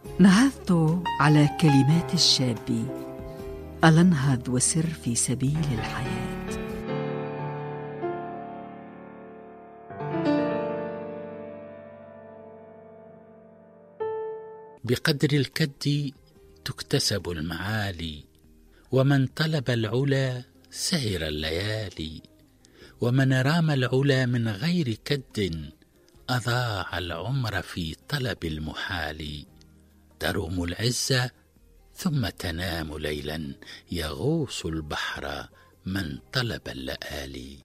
نهضت على كلمات الشاب، ألا انهض وسر في سبيل الحياة. بقدر الكد تكتسب المعالي، ومن طلب العلا سهر الليالي، ومن رام العلا من غير كد أضاع العمر في طلب المحال. تروم العزة ثم تنام ليلا، يغوص البحر من طلب اللآلي.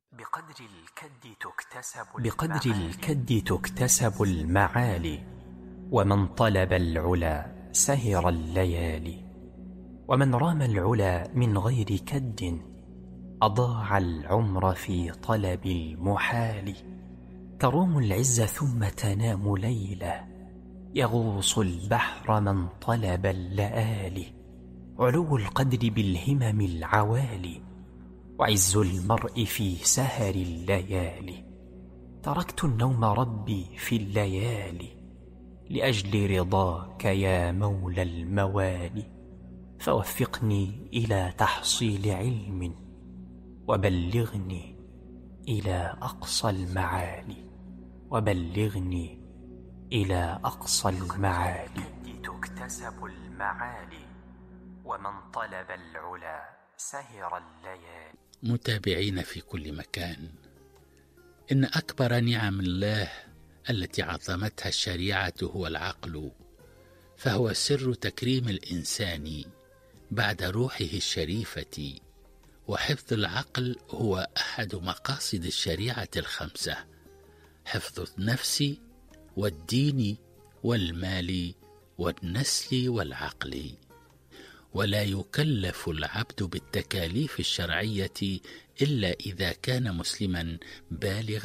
بقدر الكد تكتسب المعالي، ومن طلب العلا سهر الليالي، ومن رام العلا من غير كد أضاع العمر في طلب المحال. تروم العز ثم تنام ليلة، يغوص البحر من طلب اللآلي. علو القدر بالهمم العوالي، وعز المرء في سهر الليالي. تركت النوم ربي في الليالي، لأجل رضاك يا مولى الموالي. فوفقني إلى تحصيل علم، وبلغني إلى أقصى المعالي، وبلغني إلى أقصى المعالي. تكتسب المعالي، ومن طلب العلا سهر الليالي. متابعين في كل مكان، إن أكبر نعم الله التي عظمتها الشريعة هو العقل، فهو سر تكريم الإنسان بعد روحه الشريفة. وحفظ العقل هو أحد مقاصد الشريعة الخمسة: حفظ النفس والدين والمال والنسل والعقل. ولا يكلف العبد بالتكاليف الشرعية إلا إذا كان مسلما بالغا